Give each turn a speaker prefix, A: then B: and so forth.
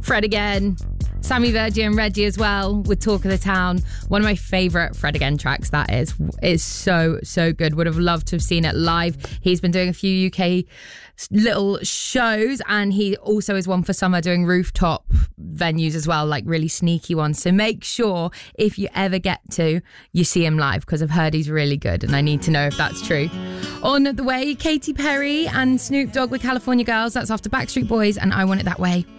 A: Fred again. Sammy Verdi and Reggie as well with Talk of the Town. One of my favourite Fred Again tracks, that is. It's so good. Would have loved to have seen it live. He's been doing a few UK little shows, and he also is one for summer doing rooftop venues as well, like really sneaky ones. So make sure if you ever get to, you see him live, because I've heard he's really good and I need to know if that's true. On the way, Katy Perry and Snoop Dogg with California Girls. That's after Backstreet Boys and I Want It That Way.